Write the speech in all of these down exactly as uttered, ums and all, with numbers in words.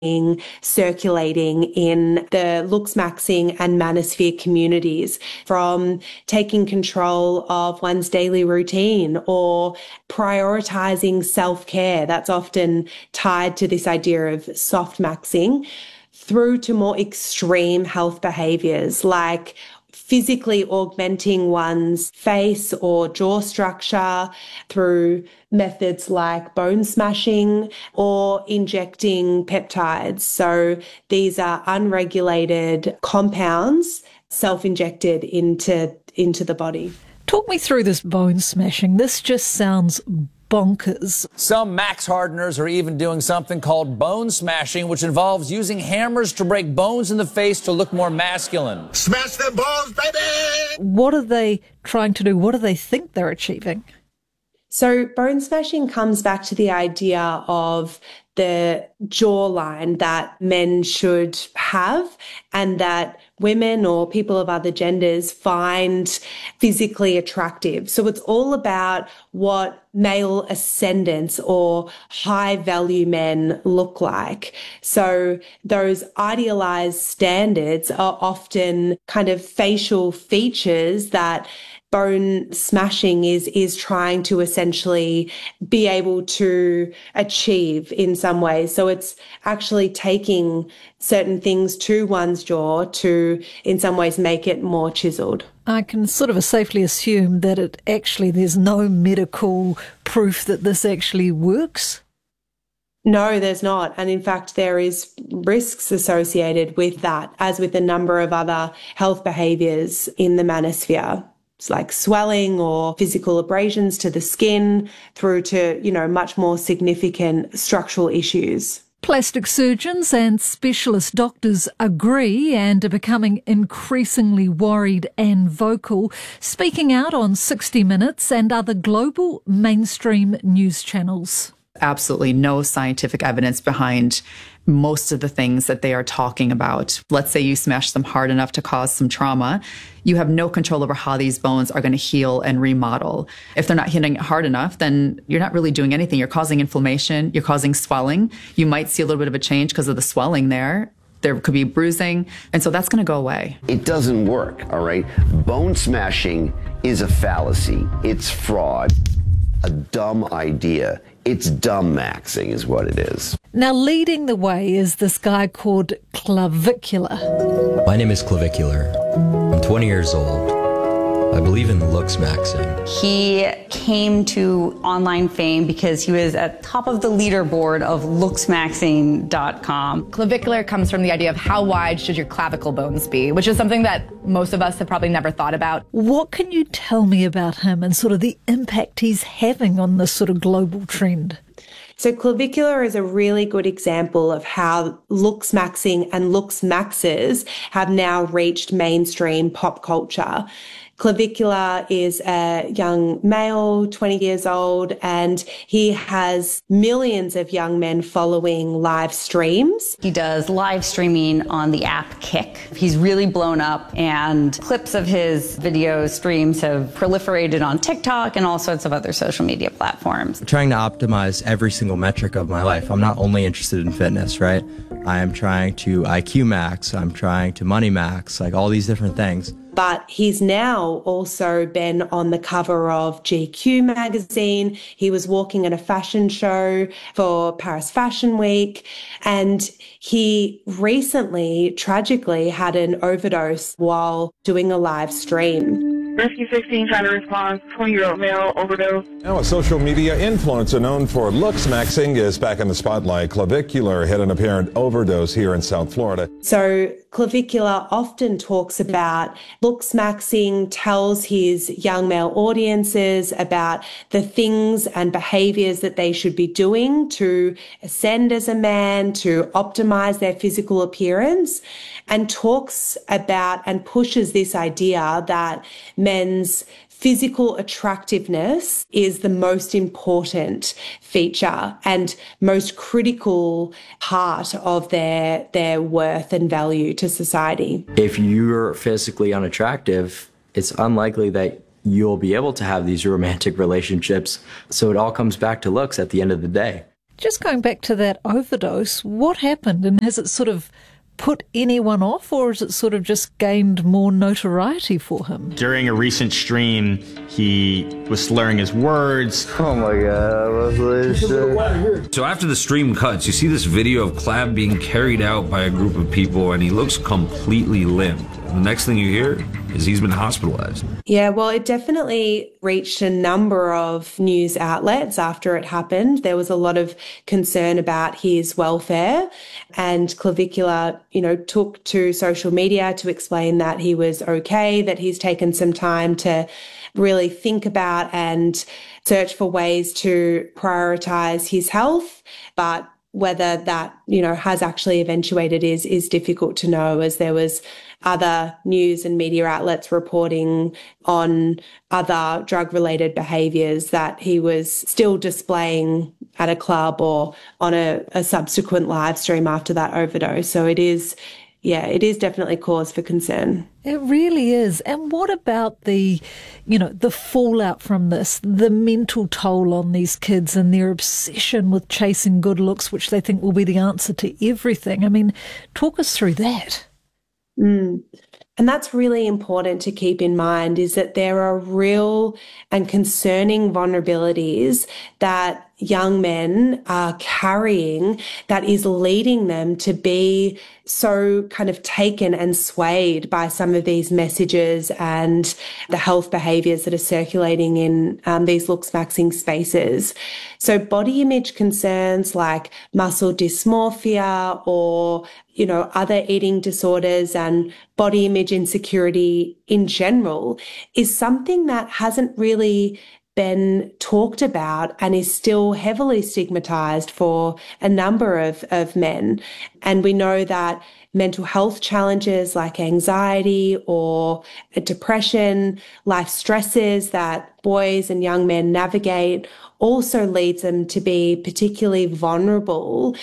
circulating in the looks maxing and manosphere communities, from taking control of one's daily routine or prioritizing self-care. That's often tied to this idea of soft maxing, through to more extreme health behaviors like physically augmenting one's face or jaw structure through methods like bone smashing or injecting peptides. So these are unregulated compounds self-injected into, into the body. Talk me through this bone smashing. This just sounds bonkers. Some max hardeners are even doing something called bone smashing, which involves using hammers to break bones in the face to look more masculine. Smash them bones, baby! What are they trying to do? What do they think they're achieving? So bone smashing comes back to the idea of the jawline that men should have and that women or people of other genders find physically attractive. So it's all about what male ascendants or high value men look like. So those idealized standards are often kind of facial features that bone smashing is is trying to essentially be able to achieve in some ways. So it's actually taking certain things to one's jaw to, in some ways, make it more chiseled. I can sort of safely assume that it actually, there's no medical proof that this actually works. No, there's not. And in fact, there is risks associated with that, as with a number of other health behaviours in the manosphere. It's like swelling or physical abrasions to the skin through to, you know, much more significant structural issues. Plastic surgeons and specialist doctors agree and are becoming increasingly worried and vocal, speaking out on sixty minutes and other global mainstream news channels. Absolutely no scientific evidence behind most of the things that they are talking about. Let's say you smash them hard enough to cause some trauma. You have no control over how these bones are going to heal and remodel. If they're not hitting it hard enough, then you're not really doing anything. You're causing inflammation. You're causing swelling. You might see a little bit of a change because of the swelling there. There could be bruising. And so that's going to go away. It doesn't work, all right? Bone smashing is a fallacy. It's fraud. A dumb idea. It's dumb maxing is what it is. Now, leading the way is this guy called Clavicular. My name is Clavicular. I'm twenty years old. I believe in looks maxing. He came to online fame because he was at top of the leaderboard of looks maxing dot com. Clavicular comes from the idea of how wide should your clavicle bones be, which is something that most of us have probably never thought about. What can you tell me about him and sort of the impact he's having on this sort of global trend? So Clavicular is a really good example of how looks maxing and looks maxers have now reached mainstream pop culture. Clavicular is a young male, twenty years old, and he has millions of young men following live streams. He does live streaming on the app Kick. He's really blown up, and clips of his video streams have proliferated on TikTok and all sorts of other social media platforms. I'm trying to optimize every single metric of my life. I'm not only interested in fitness, right? I am trying to I Q max, I'm trying to money max, like all these different things. But he's now also been on the cover of G Q magazine. He was walking at a fashion show for Paris Fashion Week. And he recently, tragically, had an overdose while doing a live stream. Rescue sixteen trying to respond. twenty-year-old male overdose. Now a social media influencer known for looks maxing is back in the spotlight. Clavicular had an apparent overdose here in South Florida. So Clavicular often talks about looks maxing, tells his young male audiences about the things and behaviors that they should be doing to ascend as a man, to optimize their physical appearance, and talks about and pushes this idea that men's physical attractiveness is the most important feature and most critical part of their their worth and value to society. If you're physically unattractive, it's unlikely that you'll be able to have these romantic relationships. So it all comes back to looks at the end of the day. Just going back to that overdose, what happened, and has it sort of put anyone off, or has it sort of just gained more notoriety for him? During a recent stream, he was slurring his words. Oh my God. So after the stream cuts, you see this video of Clab being carried out by a group of people, and he looks completely limp. The next thing you hear is he's been hospitalized. Yeah, well, it definitely reached a number of news outlets after it happened. There was a lot of concern about his welfare, and Clavicular, you know, took to social media to explain that he was okay, that he's taken some time to really think about and search for ways to prioritize his health. But whether that, you know, has actually eventuated is is difficult to know, as there was other news and media outlets reporting on other drug-related behaviours that he was still displaying at a club or on a, a subsequent live stream after that overdose. So it is, yeah, it is definitely cause for concern. It really is. And what about the, you know, the fallout from this, the mental toll on these kids and their obsession with chasing good looks, which they think will be the answer to everything? I mean, talk us through that. Mm. And that's really important to keep in mind, is that there are real and concerning vulnerabilities that young men are carrying that is leading them to be so kind of taken and swayed by some of these messages and the health behaviours that are circulating in um, these looks-maxing spaces. So body image concerns like muscle dysmorphia or, you know, other eating disorders and body image insecurity in general is something that hasn't really been talked about and is still heavily stigmatized for a number of, of men. And we know that mental health challenges like anxiety or depression, life stresses that boys and young men navigate also leads them to be particularly vulnerable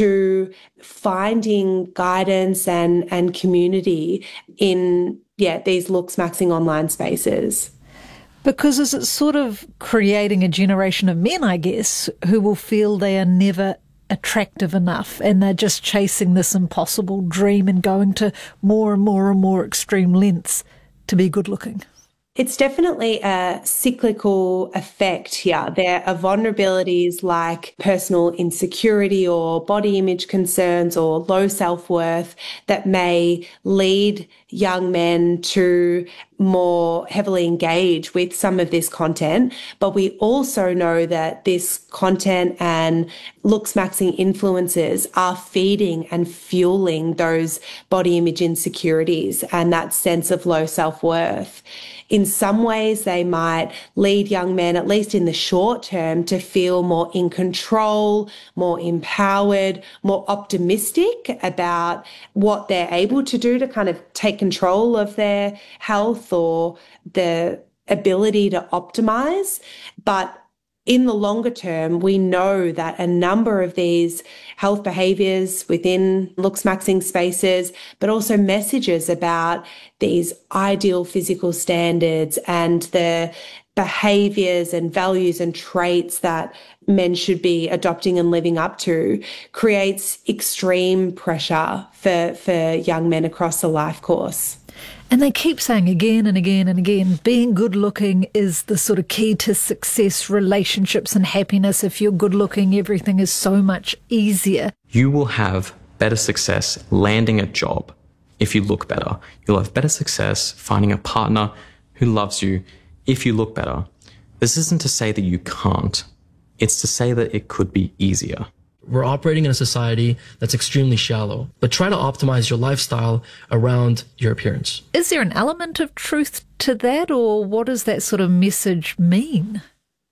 to finding guidance and, and community in, yeah, these looks-maxing online spaces. Because is it sort of creating a generation of men, I guess, who will feel they are never attractive enough and they're just chasing this impossible dream and going to more and more and more extreme lengths to be good looking? It's definitely a cyclical effect here. There are vulnerabilities like personal insecurity or body image concerns or low self-worth that may lead young men to more heavily engage with some of this content. But we also know that this content and looks-maxing influences are feeding and fueling those body image insecurities and that sense of low self-worth. In some ways, they might lead young men, at least in the short term, to feel more in control, more empowered, more optimistic about what they're able to do to kind of take control of their health or the ability to optimize. But in the longer term, we know that a number of these health behaviours within looks-maxing spaces, but also messages about these ideal physical standards and the behaviours and values and traits that men should be adopting and living up to, creates extreme pressure for, for young men across the life course. And they keep saying again and again and again, being good looking is the sort of key to success, relationships and happiness. If you're good looking, everything is so much easier. You will have better success landing a job if you look better. You'll have better success finding a partner who loves you if you look better. This isn't to say that you can't. It's to say that it could be easier. We're operating in a society that's extremely shallow, but try to optimize your lifestyle around your appearance. Is there an element of truth to that, or what does that sort of message mean?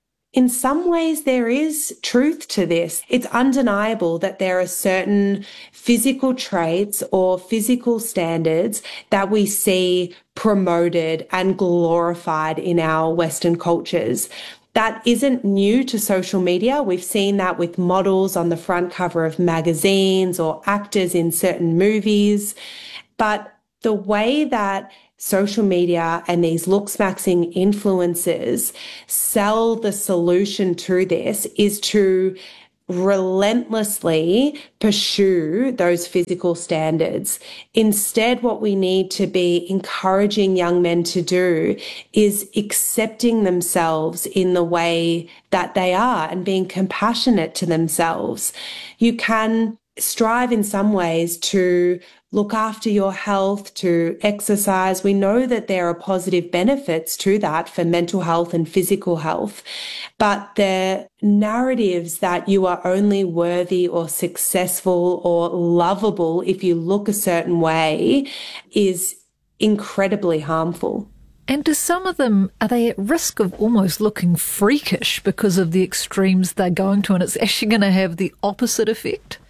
In some ways, there is truth to this. It's undeniable that there are certain physical traits or physical standards that we see promoted and glorified in our Western cultures. That isn't new to social media. We've seen that with models on the front cover of magazines or actors in certain movies. But the way that social media and these looks-maxing influencers sell the solution to this is to relentlessly pursue those physical standards. Instead, what we need to be encouraging young men to do is accepting themselves in the way that they are and being compassionate to themselves. You can strive in some ways to look after your health, to exercise. We know that there are positive benefits to that for mental health and physical health, but the narratives that you are only worthy or successful or lovable if you look a certain way is incredibly harmful. And do some of them, are they at risk of almost looking freakish because of the extremes they're going to, and it's actually going to have the opposite effect?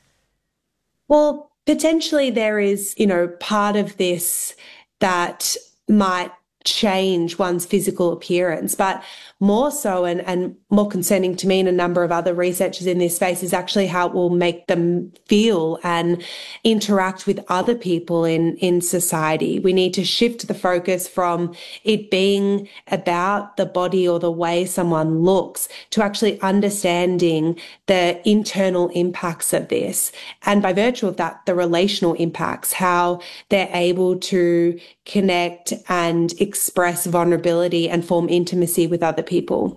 Well, potentially there is, you know, part of this that might change one's physical appearance, but more so and, and more concerning to me and a number of other researchers in this space is actually how it will make them feel and interact with other people in, in society. We need to shift the focus from it being about the body or the way someone looks to actually understanding the internal impacts of this. And by virtue of that, the relational impacts, how they're able to connect and express vulnerability and form intimacy with other people.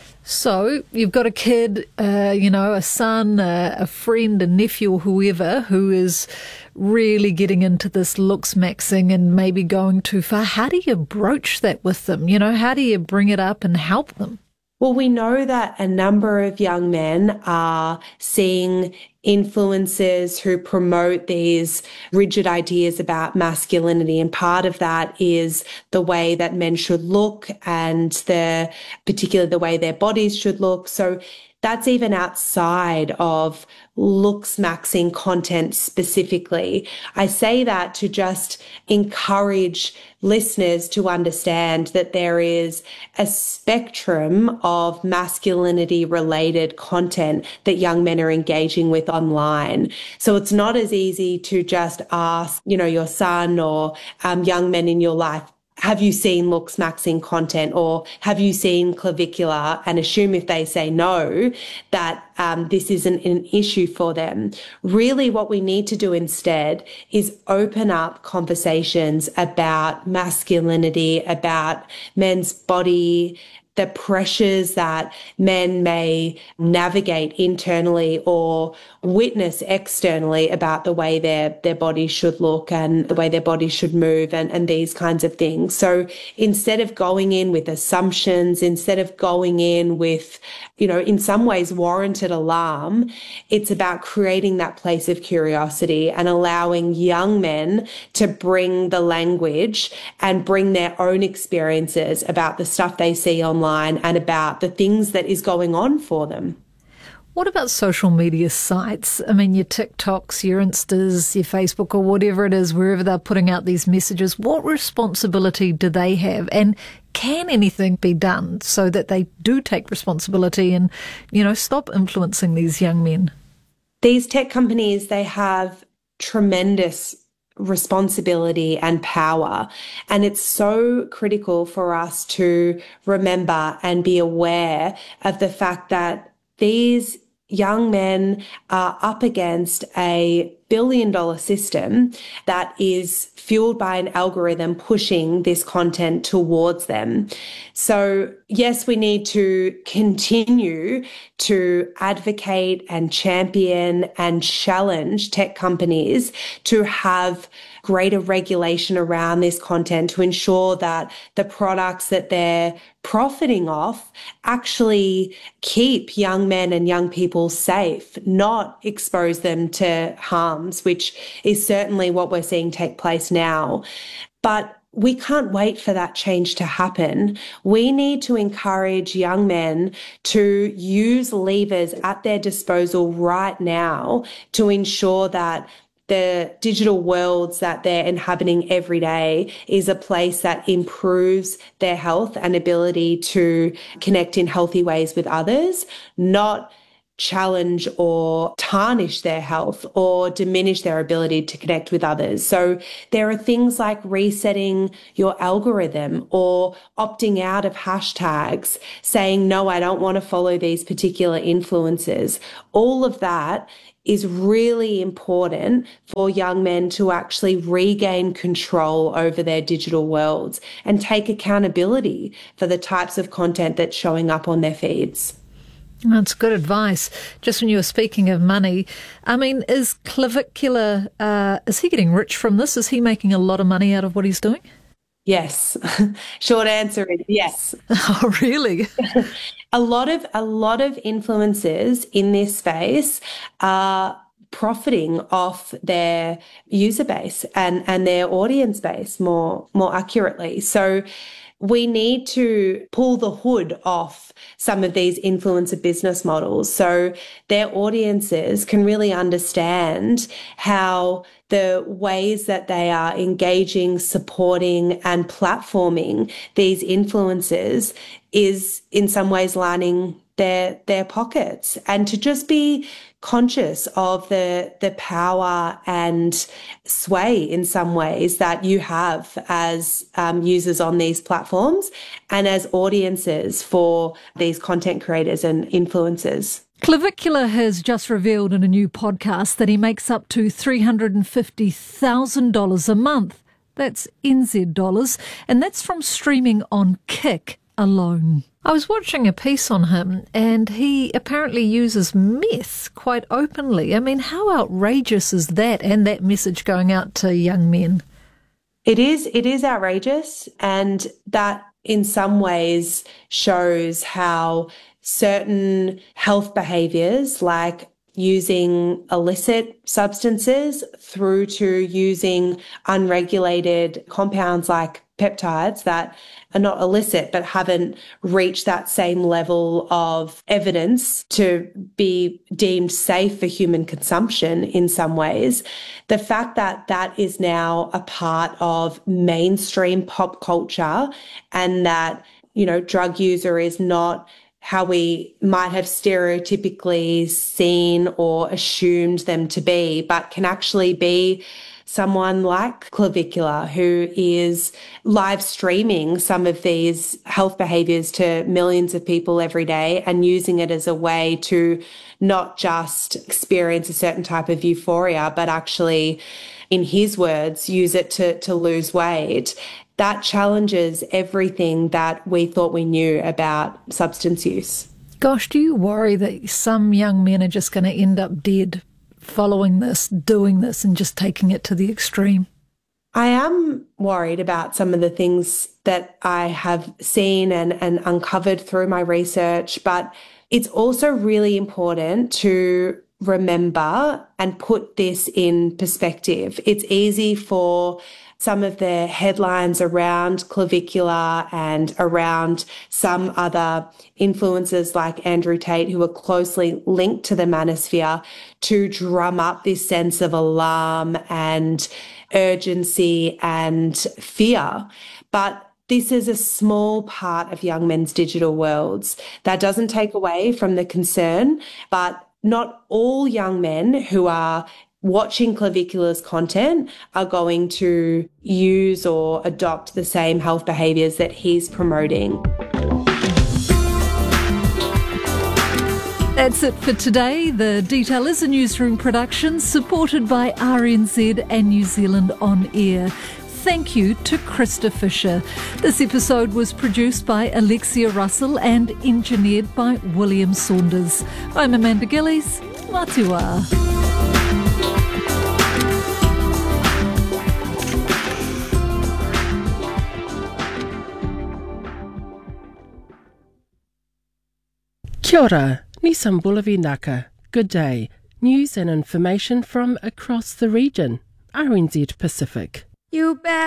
So you've got a kid, uh, you know, a son, uh, a friend, a nephew, or whoever, who is really getting into this looks maxing and maybe going too far. How do you broach that with them? You know, how do you bring it up and help them? Well, we know that a number of young men are seeing influencers who promote these rigid ideas about masculinity. And part of that is the way that men should look and the, particularly the way their bodies should look. So that's even outside of looks maxing content specifically. I say that to just encourage listeners to understand that there is a spectrum of masculinity related content that young men are engaging with online. So it's not as easy to just ask, you know, your son or um, young men in your life, have you seen looks maxing content or have you seen clavicular, and assume if they say no, that um, this isn't an issue for them. Really what we need to do instead is open up conversations about masculinity, about men's body, the pressures that men may navigate internally or witness externally about the way their, their bodies should look and the way their bodies should move and, and these kinds of things. So instead of going in with assumptions, instead of going in with, you know, in some ways warranted alarm, it's about creating that place of curiosity and allowing young men to bring the language and bring their own experiences about the stuff they see online and about the things that is going on for them. What about social media sites? I mean, your TikToks, your Instas, your Facebook, or whatever it is, wherever they're putting out these messages, what responsibility do they have? And can anything be done so that they do take responsibility and, you know, stop influencing these young men? These tech companies, they have tremendous responsibility and power. And it's so critical for us to remember and be aware of the fact that these young men are up against a billion dollar system that is fueled by an algorithm pushing this content towards them. So yes, we need to continue to advocate and champion and challenge tech companies to have greater regulation around this content to ensure that the products that they're profiting off actually keep young men and young people safe, not expose them to harms, which is certainly what we're seeing take place now. But we can't wait for that change to happen. We need to encourage young men to use levers at their disposal right now to ensure that the digital worlds that they're inhabiting every day is a place that improves their health and ability to connect in healthy ways with others, not challenge or tarnish their health or diminish their ability to connect with others. So there are things like resetting your algorithm or opting out of hashtags, saying, no, I don't want to follow these particular influencers. All of that is really important for young men to actually regain control over their digital worlds and take accountability for the types of content that's showing up on their feeds. That's good advice. Just when you were speaking of money, I mean, is Clavicular, uh, is he getting rich from this? Is he making a lot of money out of what he's doing? Yes. Short answer is yes. Oh, really? a lot of a lot of influencers in this space are profiting off their user base and, and their audience base more more accurately. So we need to pull the hood off some of these influencer business models so their audiences can really understand how the ways that they are engaging, supporting, and platforming these influencers is in some ways lining their their pockets, and to just be conscious of the the power and sway in some ways that you have as um, users on these platforms and as audiences for these content creators and influencers. Clavicular has just revealed in a new podcast that he makes up to three hundred fifty thousand dollars a month. That's N Z dollars, and that's from streaming on Kick alone. I was watching a piece on him, and he apparently uses meth quite openly. I mean, how outrageous is that, and that message going out to young men? It is, it is outrageous, and that in some ways shows how certain health behaviours like using illicit substances through to using unregulated compounds like peptides that are not illicit but haven't reached that same level of evidence to be deemed safe for human consumption in some ways. The fact that that is now a part of mainstream pop culture and that, you know, drug user is not how we might have stereotypically seen or assumed them to be, but can actually be someone like Clavicular who is live streaming some of these health behaviours to millions of people every day and using it as a way to not just experience a certain type of euphoria, but actually, in his words, use it to, to lose weight. That challenges everything that we thought we knew about substance use. Gosh, do you worry that some young men are just going to end up dead following this, doing this, and just taking it to the extreme? I am worried about some of the things that I have seen and, and uncovered through my research, but it's also really important to remember and put this in perspective. It's easy for some of the headlines around Clavicular and around some other influencers like Andrew Tate, who are closely linked to the manosphere, to drum up this sense of alarm and urgency and fear. But this is a small part of young men's digital worlds. That doesn't take away from the concern, but not all young men who are watching Clavicular's content are going to use or adopt the same health behaviours that he's promoting. That's it for today. The Detail is a newsroom production supported by R N Z and New Zealand On Air. Thank you to Krista Fisher. This episode was produced by Alexia Russell and engineered by William Saunders. I'm Amanda Gillies. Matua. Kia ora, Nisam Bulavi Naka. Good day. News and information from across the region. R N Z Pacific. You bet.